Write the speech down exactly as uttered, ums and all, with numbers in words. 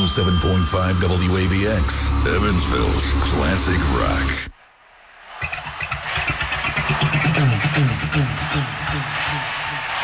seven point five W A B X, Evansville's classic rock.